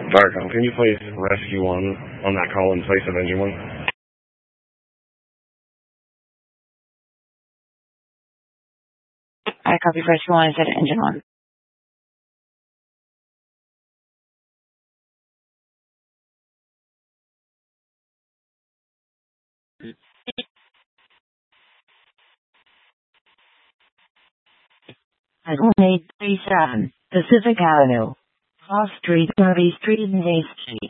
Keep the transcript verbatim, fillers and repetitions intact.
Firecom, can you place Rescue one on that call in place of Engine one? I copy Rescue one instead of Engine one. eight thirty-seven Pacific Avenue, Cross Street, Derby Street, Main Street.